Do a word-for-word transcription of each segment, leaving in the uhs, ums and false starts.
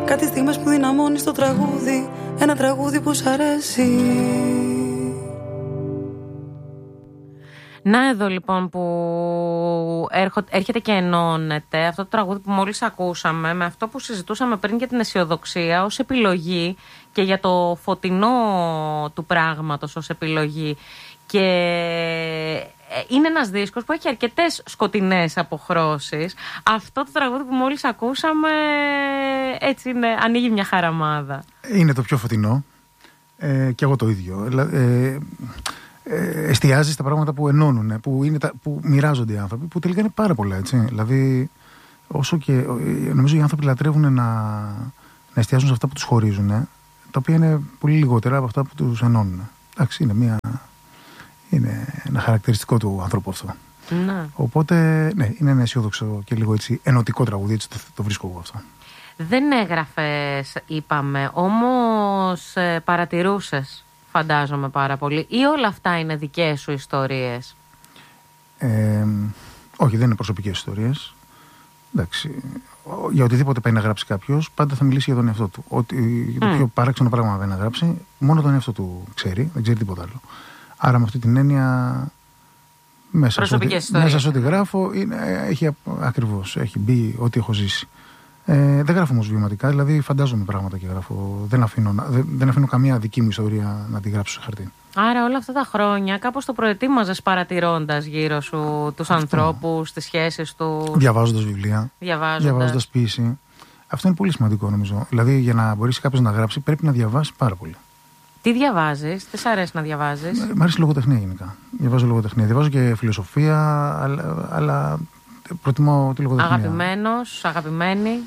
Κάτι στιγμές που δυναμώνεις το τραγούδι, ένα τραγούδι που σ' αρέσει. Να εδώ λοιπόν που έρχεται και ενώνεται αυτό το τραγούδι που μόλις ακούσαμε με αυτό που συζητούσαμε πριν για την αισιοδοξία ως επιλογή και για το φωτεινό του πράγματος ως επιλογή. Και είναι ένας δίσκος που έχει αρκετές σκοτεινές αποχρώσεις. Αυτό το τραγούδι που μόλις ακούσαμε έτσι είναι, ανοίγει μια χαραμάδα. Είναι το πιο φωτεινό ε, και εγώ το ίδιο. Ε, ε, εστιάζει στα πράγματα που ενώνουν, που, είναι τα, που μοιράζονται οι άνθρωποι, που τελικά είναι πάρα πολλά, έτσι. Δηλαδή, όσο και νομίζω οι άνθρωποι λατρεύουν να, να εστιάζουν σε αυτά που τους χωρίζουν, τα οποία είναι πολύ λιγότερα από αυτά που τους ενώνουν. Εντάξει, είναι μια... Είναι ένα χαρακτηριστικό του ανθρώπου αυτό. Να. Οπότε, ναι, είναι ένα αισιόδοξο και λίγο έτσι ενωτικό τραγούδι, έτσι το, το βρίσκω εγώ αυτό. Δεν έγραφες, είπαμε, όμως ε, παρατηρούσες, φαντάζομαι πάρα πολύ, ή όλα αυτά είναι δικές σου ιστορίες? Ε, όχι, δεν είναι προσωπικές ιστορίες. Εντάξει, για οτιδήποτε πάει να γράψει κάποιος, πάντα θα μιλήσει για τον εαυτό του. Ότι mm. το πιο παράξενο πράγμα δεν να γράψει, μόνο τον εαυτό του ξέρει, δεν ξέρει τίποτα άλλο. Άρα με αυτή την έννοια μέσα σε ό,τι, μέσα σε ό,τι γράφω είναι, έχει ακριβώς, έχει μπει ό,τι έχω ζήσει. Ε, δεν γράφω όμως βιωματικά, δηλαδή φαντάζομαι πράγματα και γράφω. Δεν αφήνω, δεν, δεν αφήνω καμία δική μου ιστορία να τη γράψω σε χαρτί. Άρα όλα αυτά τα χρόνια κάπως το προετοίμαζες παρατηρώντας γύρω σου τους ανθρώπους, τις σχέσεις του. Διαβάζοντας βιβλία, διαβάζοντας. διαβάζοντας ποίηση. Αυτό είναι πολύ σημαντικό νομίζω. Δηλαδή για να μπορέσει κάποιος να γράψει πρέπει να διαβάσει πάρα πολύ. Τι διαβάζεις, τι σ' αρέσει να διαβάζεις? Μ' αρέσει λογοτεχνία γενικά. Διαβάζω λογοτεχνία. Διαβάζω και φιλοσοφία, αλλά, αλλά προτιμώ τη λογοτεχνία. Αγαπημένος, αγαπημένη.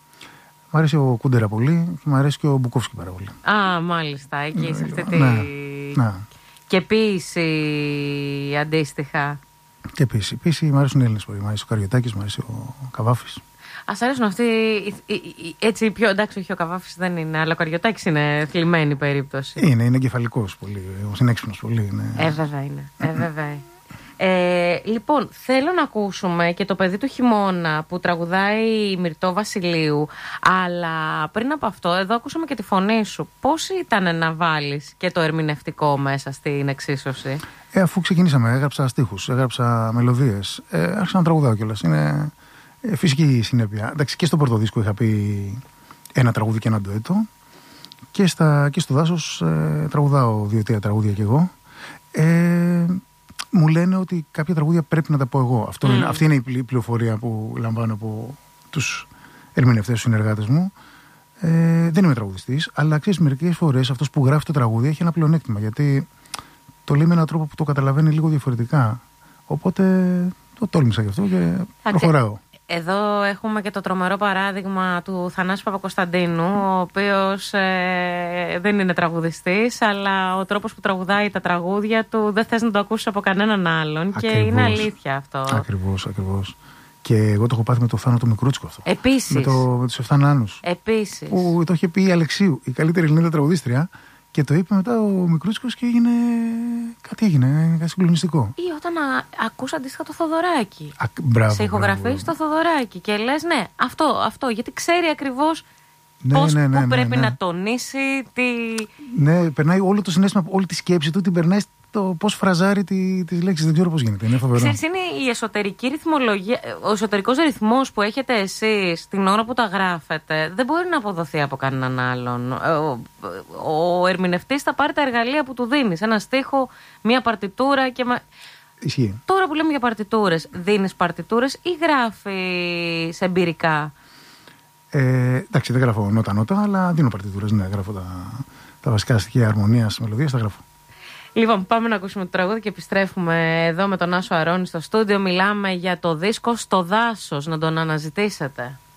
Μ' αρέσει ο Κούντερα πολύ και μ' αρέσει και ο Μπουκόφσκι πάρα πολύ. Α, μάλιστα, εκεί σε αυτή τη... Ναι, ναι. Και ποίηση αντίστοιχα. Και ποίηση. Ποίηση μ' αρέσουν οι Έλληνες πολύ. Μ' αρέσει ο Καριωτάκης, μ' αρέσει ο Καβάφης. Ας αρέσουν αυτοί, έτσι πιο, εντάξει, όχι ο Καβάφης δεν είναι, αλλά ο Καριωτάκης είναι θλιμμένη περίπτωση. Είναι, είναι εγκεφαλικός πολύ, είναι έξυπνος πολύ. Είναι... Ε, βέβαια είναι, ε, βέβαια. Ε, λοιπόν, θέλω να ακούσουμε και το παιδί του χειμώνα που τραγουδάει η Μυρτώ Βασιλείου, αλλά πριν από αυτό, εδώ ακούσαμε και τη φωνή σου. Πώς ήταν να βάλεις και το ερμηνευτικό μέσα στην εξίσωση? Ε, αφού ξεκινήσαμε, έγραψα στίχους, έγραψα μελωδίες, ε, άρχισα να τραγουδάω κιόλας. Είναι... Ε, φυσική συνέπεια. Εντάξει, και στο πρώτο δίσκο είχα πει ένα τραγούδι και ένα ντουέτο. Και, στα, και στο Δάσος ε, τραγουδάω δύο-τρία τραγούδια κι εγώ. Ε, μου λένε ότι κάποια τραγούδια πρέπει να τα πω εγώ. Αυτό mm. είναι, αυτή είναι η πληροφορία που λαμβάνω από τους ερμηνευτές, τους συνεργάτες μου. Ε, δεν είμαι τραγουδιστής, αλλά ξέρεις, μερικές φορές αυτός που γράφει το τραγούδι έχει ένα πλεονέκτημα. Γιατί το λέει με έναν τρόπο που το καταλαβαίνει λίγο διαφορετικά. Οπότε το τόλμησα γι' αυτό και προχωράω. Εδώ έχουμε και το τρομερό παράδειγμα του Θανάση Παπακοσταντίνου, ο οποίος ε, δεν είναι τραγουδιστής, αλλά ο τρόπος που τραγουδάει τα τραγούδια του δεν θες να το ακούσεις από κανέναν άλλον. Ακριβώς. Και είναι αλήθεια αυτό. Ακριβώς, ακριβώς. Και εγώ το έχω πάθει με το Θάνο το Μικρούτσικο αυτό. Επίσης. Με, το, με τους εφτά νάνους. Επίσης. Που το είχε πει η Αλεξίου, η καλύτερη Ελληνίδα τραγουδίστρια. Και το είπε μετά ο Μικρούτσικος και έγινε. Κάτι έγινε, κάτι συγκλονιστικό. Ή όταν α, ακούς αντίστοιχα το Θοδωράκι. Α, μπράβο, σε ηχογραφείς το Θοδωράκι και λες ναι, αυτό, αυτό. Γιατί ξέρει ακριβώς ναι, πώς ναι, ναι, που ναι, πρέπει ναι. να τονίσει. Τι... Ναι, περνάει όλο το συναίσθημα, όλη τη σκέψη του την περνάει στο πώς φραζάρει τις τη λέξεις. Δεν ξέρω πώς γίνεται. Είναι φοβερό. Ξέρεις, είναι η εσωτερική ρυθμολογία, ο εσωτερικός ρυθμός που έχετε εσείς την ώρα που τα γράφετε. Δεν μπορεί να αποδοθεί από κανέναν άλλον. Ο, ο ερμηνευτής θα πάρει τα εργαλεία που του δίνεις. Ένα στίχο, μία παρτιτούρα και. Ισχύει. Τώρα που λέμε για παρτιτούρες, δίνεις παρτιτούρες ή γράφεις εμπειρικά? Ε, εντάξει, δεν γράφω νότα-νότα, αλλά δίνω παρτιτούρες. Ναι, γράφω τα, τα βασικά στοιχεία αρμονίας, μελωδίας, τα γράφω. Λοιπόν, πάμε να ακούσουμε το τραγούδι και επιστρέφουμε εδώ με τον Άσο Αρώνη στο στούντιο. Μιλάμε για το δίσκο Στο Δάσος, να τον αναζητήσετε.